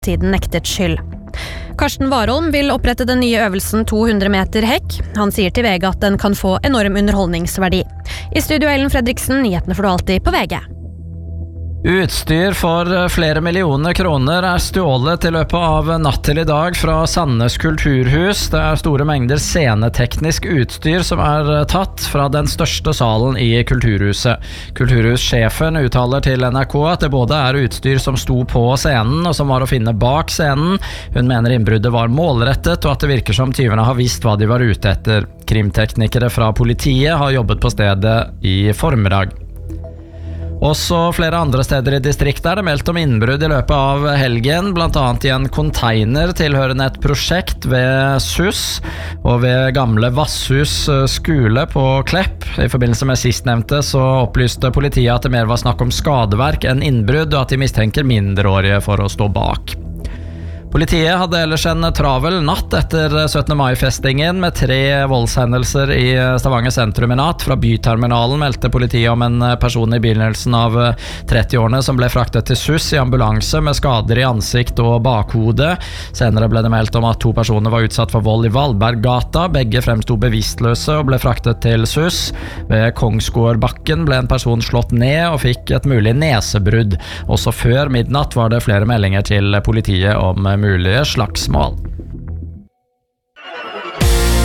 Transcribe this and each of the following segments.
Tiden nektet skyld. Karsten Warholm vil opprette den nye øvelsen 200 meter hekk. Han sier til VG at den kan få enorm underholdningsverdi. I studio Ellen Fredriksen, nyhetene får du alltid på VG. Utstyr for flere millioner kroner stjålet I løpet av natt til I dag fra Sandnes kulturhus. Det store mengder sceneteknisk utstyr som tatt fra den største salen I kulturhuset. Kulturhussjefen uttaler til NRK at det både utstyr som sto på scenen og som var å finne bak scenen. Hun mener innbruddet var målrettet og at det virker som tyvene har visst hva de var ute etter. Krimteknikere fra politiet har jobbet på stedet I formiddag. Også flere andre steder I distriktet det meldt om innbrudd I løpet av helgen, blant annet I en container tilhørende et prosjekt ved SUS og ved gamle Vasshus skole på Klepp. I forbindelse med sistnevnte så opplyste politiet at det mer var snakk om skadeverk enn innbrudd, og at de mistenker mindreårige for å stå bak. Politiet hadde ellers en travel natt etter 17. mai-festingen med 3 voldshendelser I Stavanger sentrum I natt. Fra byterminalen meldte politiet om en person I begynnelsen av 30-årene som ble fraktet til SUS I ambulanse med skader I ansikt og bakhode. Senere ble det meldt om at 2 personer var utsatt for vold I Valberggata. Begge fremstod bevisstløse og ble fraktet til SUS. Ved Kongsgårdbakken ble en person slått ned og fikk et mulig nesebrudd. Også før midnatt var det flere meldinger til politiet om mulige slagsmål.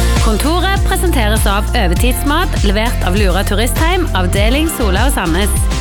Kontoret presenteres av Øvertidsmat, levert av Lura Turistheim, avdeling Sola og Sandnes.